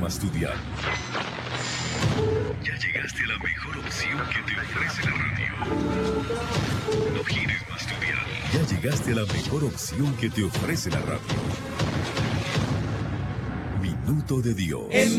más tu dial. Ya llegaste a la mejor opción que te ofrece la radio. No gires más tu dial. Ya llegaste a la mejor opción que te ofrece la radio. Minuto de Dios.